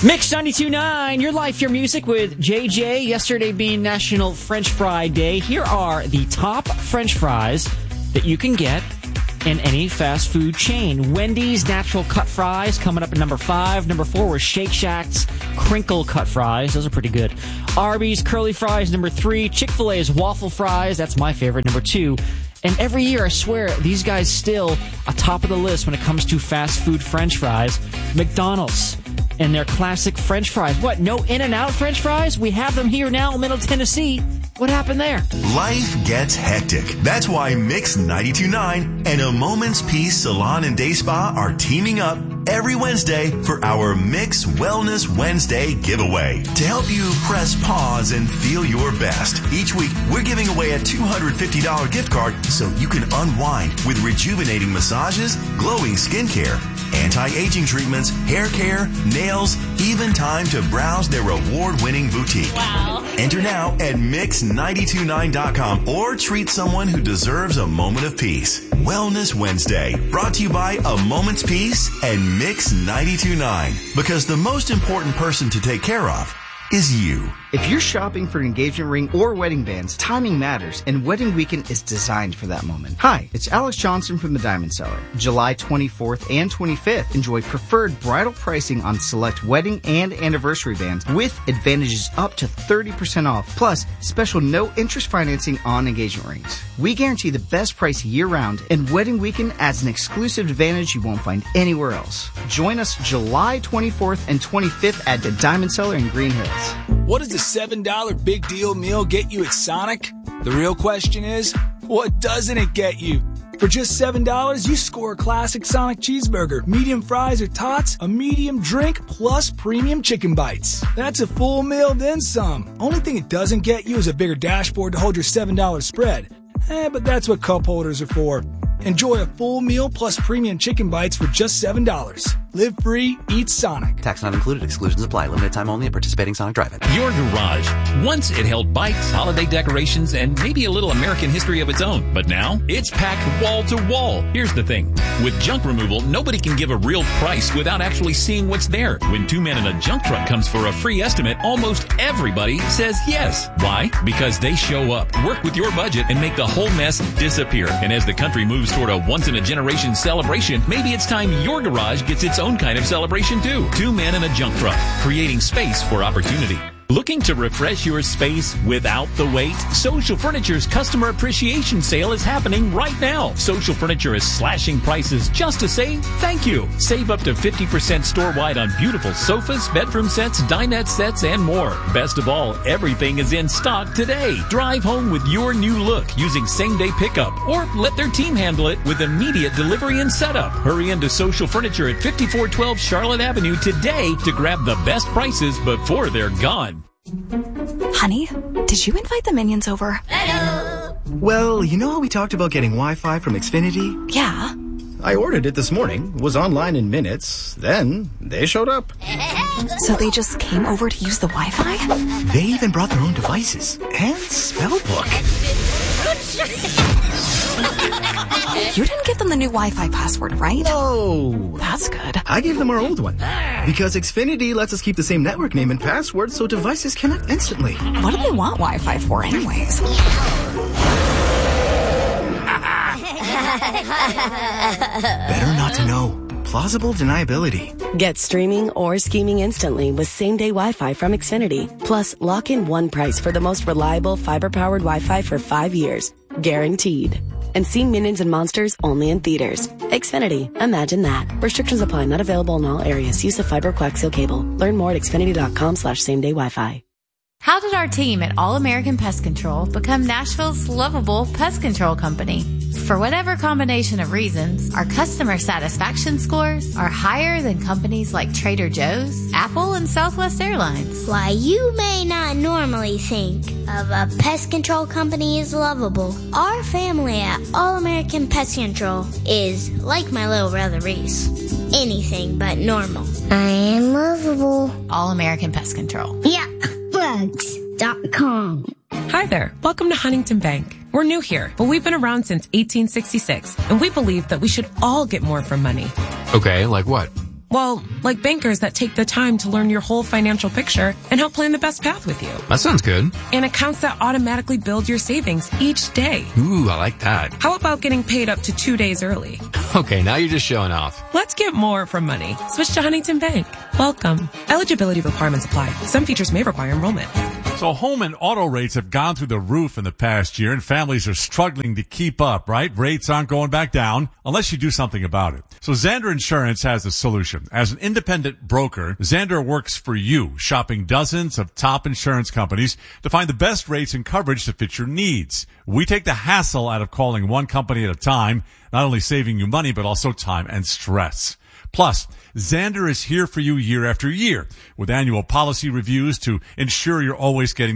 Mix 92.9, your life, your music with JJ. Yesterday being National French Fry Day. Here are the top French fries that you can get in any fast food chain. Wendy's natural cut fries coming up at number 5. Number 4 was Shake Shack's crinkle cut fries. Those are pretty good. Arby's curly fries, number 3. Chick-fil-A's waffle fries. That's my favorite, number 2. And every year, I swear, these guys still atop of the list when it comes to fast food French fries. McDonald's and their classic French fries. What, no In-N-Out French fries? We have them here now in Middle Tennessee. What happened there? Life gets hectic. That's why Mix 92.9 and A Moment's Peace Salon and Day Spa are teaming up every Wednesday for our Mix Wellness Wednesday giveaway. To help you press pause and feel your best, each week we're giving away a $250 gift card so you can unwind with rejuvenating massages, glowing skincare, anti-aging treatments, hair care, nails, even time to browse their award-winning boutique. Wow. Enter now at Mix929.com or treat someone who deserves a moment of peace. Wellness Wednesday, brought to you by A Moment's Peace and Mix 92.9. Because the most important person to take care of is you. If you're shopping for an engagement ring or wedding bands, timing matters, and Wedding Weekend is designed for that moment. Hi, it's Alex Johnson from the Diamond Cellar. July 24th and 25th, enjoy preferred bridal pricing on select wedding and anniversary bands with advantages up to 30% off, plus special no-interest financing on engagement rings. We guarantee the best price year-round, and Wedding Weekend adds an exclusive advantage you won't find anywhere else. Join us July 24th and 25th at the Diamond Cellar in Green Hills. What does a $7 big deal meal get you at Sonic? The real question is, what doesn't it get you? For just $7, you score a classic Sonic cheeseburger, medium fries or tots, a medium drink, plus premium chicken bites. That's a full meal, then some. Only thing it doesn't get you is a bigger dashboard to hold your $7 spread. But that's what cup holders are for. Enjoy a full meal plus premium chicken bites for just $7. Live free, eat Sonic. Tax not included. Exclusions apply. Limited time only at participating Sonic Drive-In. Your garage. Once it held bikes, holiday decorations, and maybe a little American history of its own. But now, it's packed wall to wall. Here's the thing. With junk removal, nobody can give a real price without actually seeing what's there. When Two Men in a Junk Truck comes for a free estimate, almost everybody says yes. Why? Because they show up, work with your budget, and make the whole mess disappear. And as the country moves toward a once-in-a-generation celebration, maybe it's time your garage gets its own kind of celebration too. Two Men in a Junk Truck, creating space for opportunity. Looking to refresh your space without the wait? Social Furniture's Customer Appreciation Sale is happening right now. Social Furniture is slashing prices just to say thank you. Save up to 50% store-wide on beautiful sofas, bedroom sets, dinette sets, and more. Best of all, everything is in stock today. Drive home with your new look using same-day pickup, or let their team handle it with immediate delivery and setup. Hurry into Social Furniture at 5412 Charlotte Avenue today to grab the best prices before they're gone. Honey, did you invite the minions over? Hello. Well, you know how we talked about getting Wi-Fi from Xfinity? Yeah. I ordered it this morning, was online in minutes, then they showed up. So they just came over to use the Wi-Fi? They even brought their own devices and spell book. You didn't give them the new Wi-Fi password, right? No. That's good. I gave them our old one. Because Xfinity lets us keep the same network name and password so devices connect instantly. What do they want Wi-Fi for anyways? Better not to know. Plausible deniability. Get streaming or scheming instantly with same-day Wi-Fi from Xfinity. Plus, lock in one price for the most reliable fiber-powered Wi-Fi for 5 years. Guaranteed. And see Minions and Monsters only in theaters. Xfinity. Imagine that. Restrictions apply. Not available in all areas. Use of fiber coaxial cable. Learn more at xfinity.com/same-day Wi-Fi. How did our team at All American Pest Control become Nashville's lovable pest control company? For whatever combination of reasons, our customer satisfaction scores are higher than companies like Trader Joe's, Apple, and Southwest Airlines. Why, you may not normally think of a pest control company as lovable. Our family at All American Pest Control is, like my little brother Reese, anything but normal. I am lovable. All American Pest Control. Yeah. Bugs.com. Hi there. Welcome to Huntington Bank. We're new here, but we've been around since 1866, and we believe that we should all get more from money. Okay, like what? Well, like bankers that take the time to learn your whole financial picture and help plan the best path with you. That sounds good. And accounts that automatically build your savings each day. Ooh, I like that. How about getting paid up to 2 days early? Okay, now you're just showing off. Let's get more from money. Switch to Huntington Bank. Welcome. Eligibility requirements apply. Some features may require enrollment. So home and auto rates have gone through the roof in the past year, and families are struggling to keep up, right? Rates aren't going back down unless you do something about it. So Zander Insurance has a solution. As an independent broker, Zander works for you, shopping dozens of top insurance companies to find the best rates and coverage to fit your needs. We take the hassle out of calling one company at a time, not only saving you money, but also time and stress. Plus, Zander is here for you year after year with annual policy reviews to ensure you're always getting